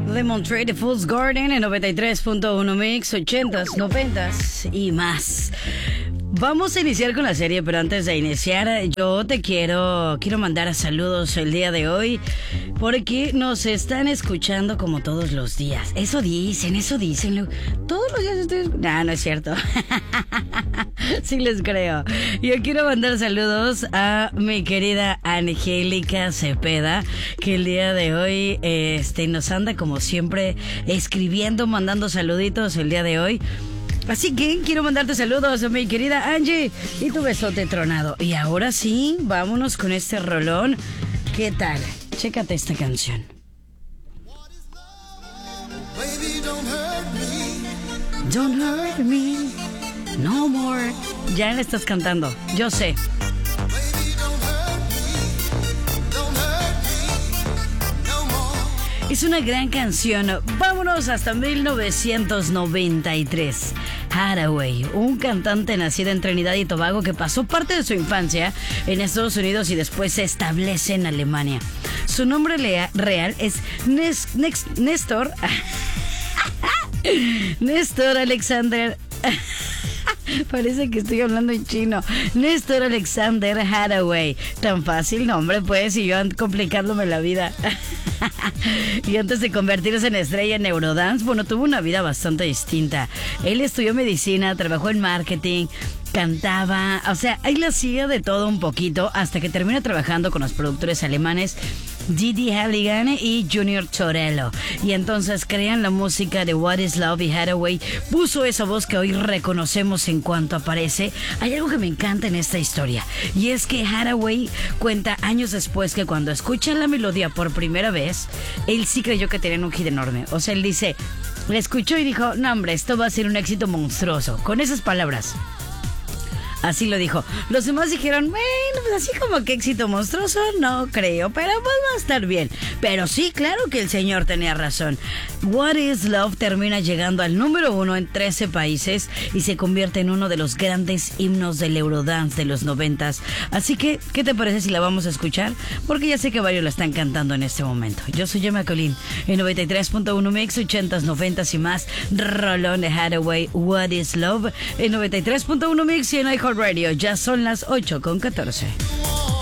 Lemon Tree de Fool's Garden en 93.1 Mix, 80s, 90s y más. Vamos a iniciar con la serie, pero antes de iniciar, yo te quiero mandar saludos el día de hoy, porque nos están escuchando como todos los días. Eso dicen. Todos los días estoy... No es cierto. Sí les creo. Yo quiero mandar saludos a mi querida Angélica Cepeda, que el día de hoy nos anda como siempre escribiendo, mandando saluditos el día de hoy. Así que quiero mandarte saludos a mi querida Angie y tu besote tronado. Y ahora sí, vámonos con este rolón. ¿Qué tal? Chécate esta canción. Baby, Don't hurt me, no more. Ya le estás cantando, yo sé. Es una gran canción. Vámonos hasta 1993. Hathaway, un cantante nacido en Trinidad y Tobago que pasó parte de su infancia en Estados Unidos y después se establece en Alemania. Su nombre real es Néstor Alexander. Parece que estoy hablando en chino. Néstor Alexander Hathaway. Tan fácil nombre, pues, y yo complicándome la vida. Y antes de convertirse en estrella en Eurodance, bueno, tuvo una vida bastante distinta. Él estudió medicina, trabajó en marketing, cantaba, o sea, él hacía de todo un poquito hasta que termina trabajando con los productores alemanes Didi Halligan y Junior Torello. Y entonces crean la música de What is Love, y Hathaway puso esa voz que hoy reconocemos en cuanto aparece. Hay algo que me encanta en esta historia, y es que Hathaway cuenta años después que cuando escucha la melodía por primera vez, él sí creyó que tenían un hit enorme. O sea, él dice, la escuchó y dijo, no hombre, esto va a ser un éxito monstruoso. Con esas palabras. Así lo dijo. Los demás dijeron, bueno, pues así como que éxito monstruoso, no creo, pero pues va a estar bien. Pero sí, claro que el señor tenía razón. What is Love termina llegando al número 1 en 13 países y se convierte en uno de los grandes himnos del Eurodance de los 90s. Así que, ¿qué te parece si la vamos a escuchar? Porque ya sé que varios la están cantando en este momento. Yo soy Gemma Colín, en 93.1 Mix, 80s, 90s y más. Rolón de Hathaway, What is Love, en 93.1 Mix y en iHeartRadio. Ya son las 8:14.